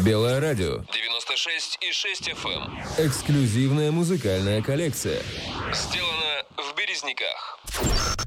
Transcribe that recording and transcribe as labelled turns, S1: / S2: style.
S1: Белое радио.
S2: 96,6 FM.
S1: Эксклюзивная музыкальная коллекция.
S2: Сделано в Березниках.